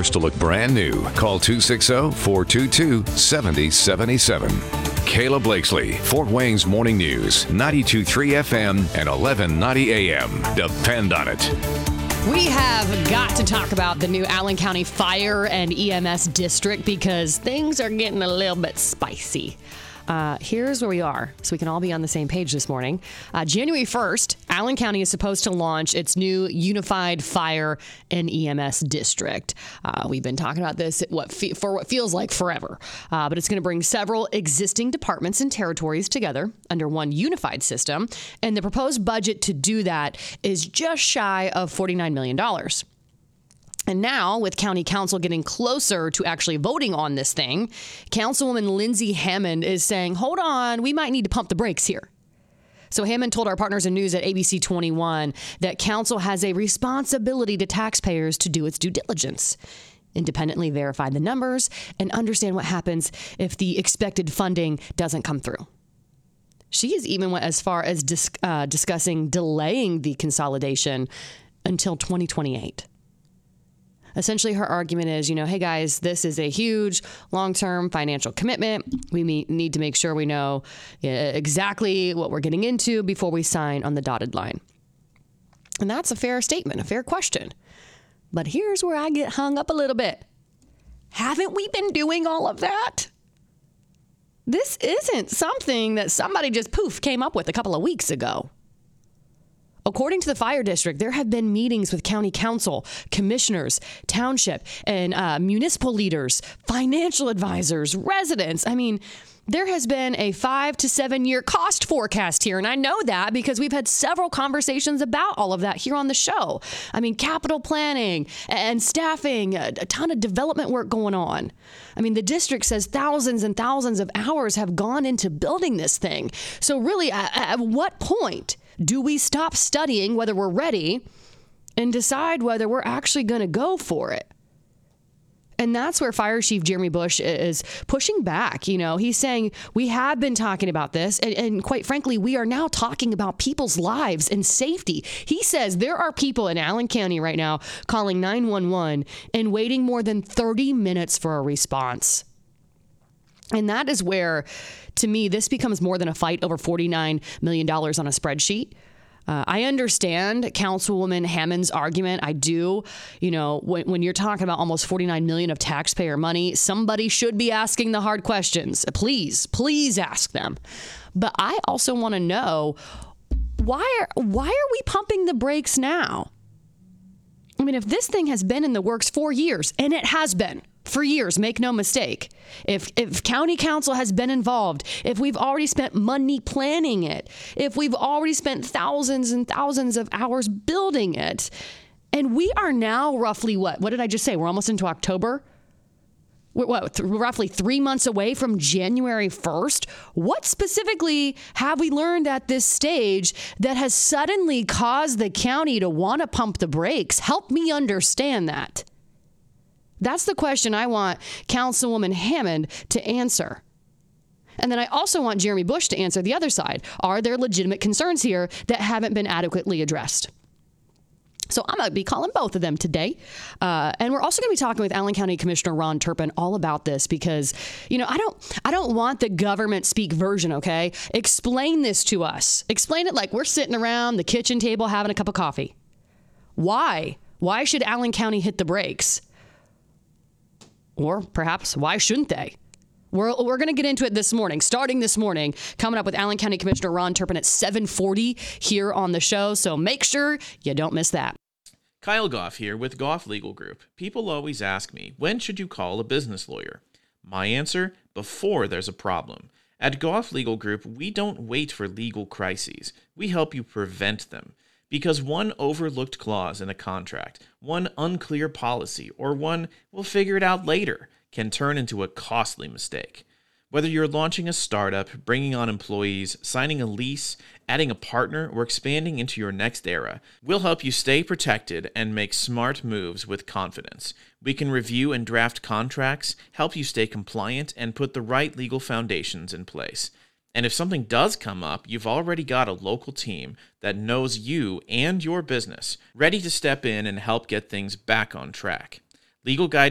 yours to look brand new. Call 260-422-7077. Kayla Blakesley, Fort Wayne's Morning News, 92.3 FM and 1190 AM. Depend on it. We have got to talk about the new Allen County Fire and EMS District because things are getting a little bit spicy. Here's where we are, so we can all be on the same page this morning. January 1st, Allen County is supposed to launch its new Unified Fire and EMS District. We've been talking about this for what feels like forever, but it's going to bring several existing departments and territories together under one unified system, and the proposed budget to do that is just shy of $49 million. And now, with County Council getting closer to actually voting on this thing, Councilwoman Lindsay Hammond is saying, hold on, we might need to pump the brakes here. So Hammond told our partners in news at ABC 21 that Council has a responsibility to taxpayers to do its due diligence, independently verify the numbers, and understand what happens if the expected funding doesn't come through. She has even went as far as discussing delaying the consolidation until 2028. Essentially, her argument is, hey, guys, this is a huge long-term financial commitment. We need to make sure we know exactly what we're getting into before we sign on the dotted line. And that's a fair statement, a fair question. But here's where I get hung up a little bit. Haven't we been doing all of that? This isn't something that somebody just came up with a couple of weeks ago. According to the fire district, there have been meetings with county council, commissioners, township, and municipal leaders, financial advisors, residents. I mean, there has been a 5 to 7 year cost forecast here. And I know that because we've had several conversations about all of that here on the show. I mean, capital planning and staffing, a ton of development work going on. I mean, the district says thousands and thousands of hours have gone into building this thing. So really, at what point do we stop studying whether we're ready and decide whether we're actually going to go for it? And that's where Fire Chief Jeremy Bush is pushing back. He's saying we have been talking about this. And quite frankly, we are now talking about people's lives and safety. He says there are people in Allen County right now calling 911 and waiting more than 30 minutes for a response. And that is where, to me, this becomes more than a fight over $49 million on a spreadsheet. I understand Councilwoman Hammond's argument. I do. When you're talking about almost $49 million of taxpayer money, somebody should be asking the hard questions. Please ask them. But I also want to know, why are we pumping the brakes now? I mean, if this thing has been in the works for years, and it has been, for years, make no mistake. If county council has been involved, if we've already spent money planning it, if we've already spent thousands and thousands of hours building it, and we are now roughly what did I just say? We're almost into October. We're roughly 3 months away from January 1st. What specifically have we learned at this stage that has suddenly caused the county to want to pump the brakes? Help me understand that. That's the question I want Councilwoman Hammond to answer. And then I also want Jeremy Bush to answer the other side. Are there legitimate concerns here that haven't been adequately addressed? So I'm going to be calling both of them today. And we're also going to be talking with Allen County Commissioner Ron Turpin all about this because, I don't want the government speak version, okay? Explain this to us. Explain it like we're sitting around the kitchen table having a cup of coffee. Why? Why should Allen County hit the brakes? Or perhaps, why shouldn't they? We're going to get into it this morning, starting this morning, coming up with Allen County Commissioner Ron Turpin at 7:40 here on the show. So make sure you don't miss that. Kyle Goff here with Goff Legal Group. People always ask me, when should you call a business lawyer? My answer, before there's a problem. At Goff Legal Group, we don't wait for legal crises. We help you prevent them. Because one overlooked clause in a contract, one unclear policy, or one we'll figure it out later can turn into a costly mistake. Whether you're launching a startup, bringing on employees, signing a lease, adding a partner, or expanding into your next era, we'll help you stay protected and make smart moves with confidence. We can review and draft contracts, help you stay compliant, and put the right legal foundations in place. And if something does come up, you've already got a local team that knows you and your business, ready to step in and help get things back on track. Legal guidance